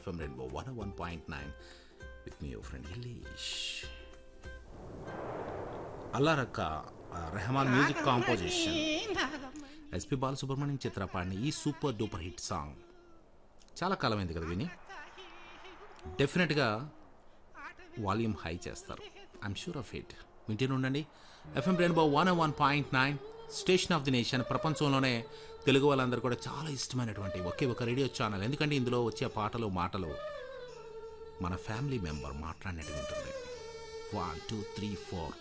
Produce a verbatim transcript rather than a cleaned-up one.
FM rainbow one one point nine with me your friend ఇలీష్. అల్లారక్క Rahman music composition, SP Balasubrahmanyam చిత్ర పాడిన ఈ super duper hit song చాలా కాలమైంది కదా విని. డెఫినెట్గా వాల్యూమ్ హై చేస్తారు, ఐఎమ్ షూర్ ఆఫ్ ఇట్. వింటూనే ఉండండి FM rainbow one one point nine, station of the nation. ప్రపంచంలోనే తెలుగు వాళ్ళందరూ కూడా చాలా ఇష్టమైనటువంటి ఒకే ఒక రేడియో ఛానల్. ఎందుకంటే ఇందులో వచ్చే పాటలు మాటలు మన ఫ్యామిలీ మెంబర్ మాట్లాడినట్టు ఉంటుంది. One two three four